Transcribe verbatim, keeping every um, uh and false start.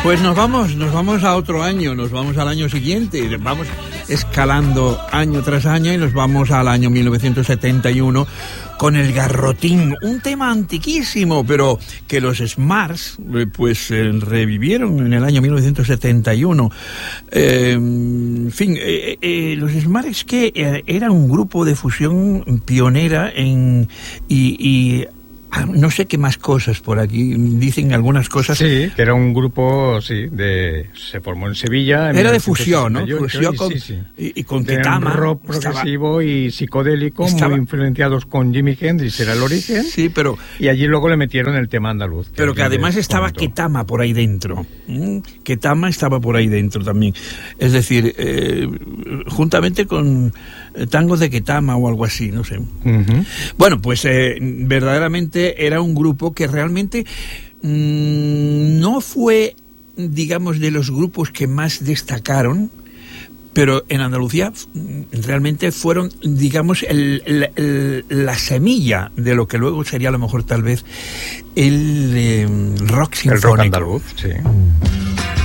Pues nos vamos, nos vamos a otro año, nos vamos al año siguiente, vamos escalando año tras año y nos vamos al año mil novecientos setenta y uno con el garrotín, un tema antiquísimo, pero que los Smarts pues eh, revivieron en el año mil novecientos setenta y uno. Eh, en fin, eh, eh, los Smarts que eh, era un grupo de fusión pionera en y, y no sé qué más cosas por aquí, dicen algunas cosas. Sí, que era un grupo, sí, de se formó en Sevilla. En era de fusión, ¿no? Fusión y, con, sí, sí. y, y con Ketama. Rock progresivo estaba, y psicodélico, estaba, muy influenciados con Jimi Hendrix, era el origen. Sí, pero... Y allí luego le metieron el tema andaluz. Que pero que además estaba comentó. Ketama por ahí dentro. ¿Mm? Ketama estaba por ahí dentro también. Es decir, eh, juntamente con Tango de Ketama o algo así, no sé. Uh-huh. Bueno, pues eh, verdaderamente era un grupo que realmente mmm, no fue, digamos, de los grupos que más destacaron, pero en Andalucía realmente fueron, digamos, el, el, el, la semilla de lo que luego sería a lo mejor tal vez el eh, rock sinfónico. El rock andaluz, sí.